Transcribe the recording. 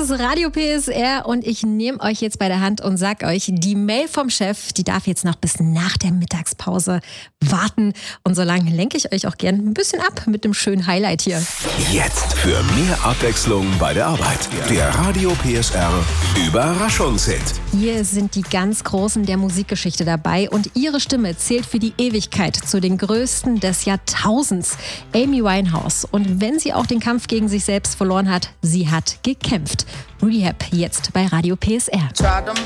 ist Radio PSR und ich nehme euch jetzt bei der Hand und sag euch, die Mail vom Chef, die darf jetzt noch bis nach der Mittagspause warten. Und so lange lenke ich euch auch gern ein bisschen ab mit dem schönen Highlight hier. Jetzt für mehr Abwechslung bei der Arbeit. Der Radio PSR Überraschungshit. Hier sind die ganz Großen der Musikgeschichte dabei und ihre Stimme zählt für die Ewigkeit zu den Größten des Jahrtausends. Amy Winehouse. Und wenn sie auch den Kampf gegen sich selbst verloren hat, sie hat gekämpft. Rehab jetzt bei Radio PSR.